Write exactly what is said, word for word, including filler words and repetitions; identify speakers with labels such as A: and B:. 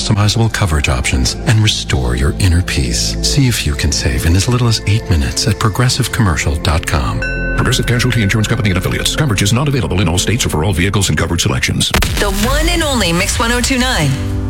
A: customizable coverage options and restore your inner peace. See if you can save in as little as eight minutes at progressive commercial dot com.
B: Progressive Casualty Insurance Company and Affiliates. Coverage is not available in all states or for all vehicles and coverage selections.
C: The one and only Mix one oh two point nine.